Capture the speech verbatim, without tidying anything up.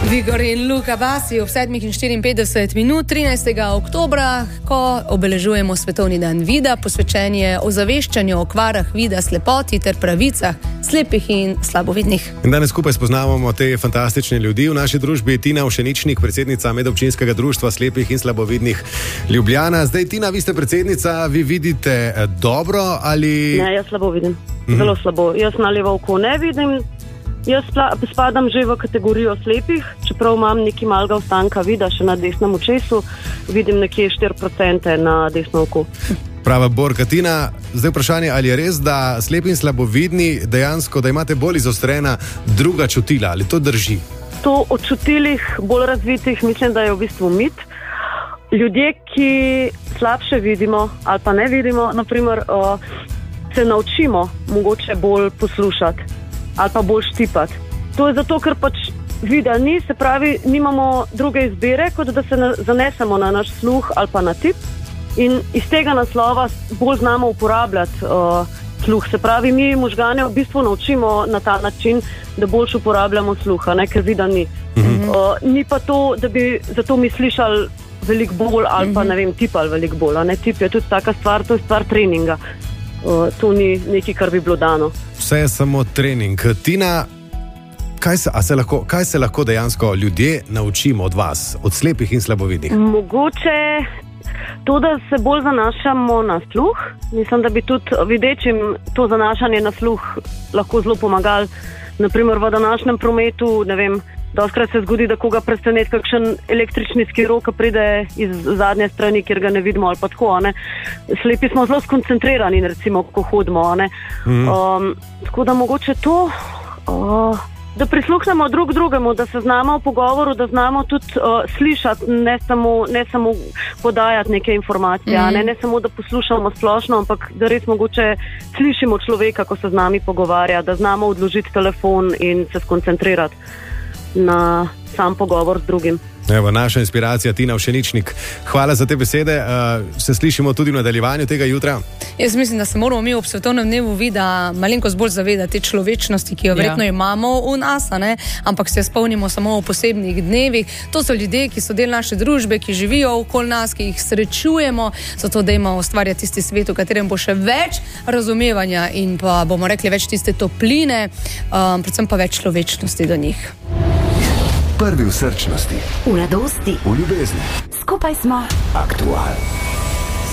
Vigor in Luka Basi ob sedmih in štiriinpetdeset minut trinajstega oktobra, ko obeležujemo Svetovni dan vida, posvečen je ozaveščanju o okvarah vida, slepoti ter pravicah slepih in slabovidnih. In danes skupaj spoznavamo te fantastične ljudi v naši družbi. Tina Ušeničnik, predsednica Medobčinskega društva slepih in slabovidnih Ljubljana. Zdaj, Tina, vi ste predsednica, vi vidite dobro ali... Ne, jaz slabo vidim. Zelo slabo. Jaz na levo oko ne vidim. Jaz spadam že v kategorijo slepih, čeprav imam nekaj malega ostanka vida še na desnem očesu, vidim nekje štiri procente na desno oko. Prava borka. Tina, zdaj vprašanje, ali je res, da slepi in slabovidni dejansko, da imate bolj izostrena druga čutila, ali to drži? To o čutilih bolj razvitih mislim, da je v bistvu mit. Ljudje, ki slabše vidimo ali pa ne vidimo, naprimer, uh, se naučimo mogoče bolj poslušati ali pa bolj štipati. To je zato, ker pač vida ni, se pravi, nimamo druge izbire, kot da se na, zanesemo na naš sluh ali pa na tip in iz tega naslova bolj znamo uporabljati uh, sluh. Se pravi, mi možgane v bistvu naučimo na ta način, da boljš uporabljamo sluha, ne, ker vida ni. Mm-hmm. Uh, ni pa to, da bi zato mi slišali veliko bolj ali pa, ne vem, tipali veliko bolj. Ne? Tip je tudi taka stvar, to je stvar treninga. Uh, to ni nekaj, kar bi bilo dano. Vse je samo trening. Tina, kaj se, a se lahko, kaj se lahko dejansko ljudje naučimo od vas, od slepih in slabovidnih? Mogoče to, da se bolj zanašamo na sluh. Mislim, da bi tudi videčim to zanašanje na sluh lahko zelo pomagali. Naprimer v današnjem prometu, ne vem, dostkrat se zgodi, da koga preseneti kakšen električni skiro, ki pride iz zadnje strani, kjer ga ne vidimo ali pa tako, ne. Slepi smo zelo skoncentrirani, recimo, ko hodimo, ne. Mm. Um, tako da mogoče to, uh, da prisluhnemo drug drugemu, da se znamo v pogovoru, da znamo tudi uh, slišati, ne samo, ne samo podajati neke informacije, mm. ne, ne samo, da poslušamo splošno, ampak da res mogoče slišimo človeka, ko se z nami pogovarja, da znamo odložiti telefon in se skoncentrirati na sam pogovor z drugim. Evo, naša inspiracija, Tina Ušeničnik. Hvala za te besede. Uh, se slišimo tudi v nadaljevanju tega jutra. Jaz mislim, da se moramo mi ob Svetovnem dnevu vida malenkost bolj zavedati človečnosti, ki jo verjetno ja. imamo v nas, ne? Ampak se spomnimo samo o posebnih dnevih. To so ljudje, ki so del naše družbe, ki živijo okoli nas, ki jih srečujemo, zato da imamo ustvarjati tisti svet, v katerem bo še več razumevanja in pa bomo rekli več tiste topline, um, predvsem pa več človečnosti do njih. Prvi v srčnosti, v radosti, v ljubezni. Skupaj smo Aktual.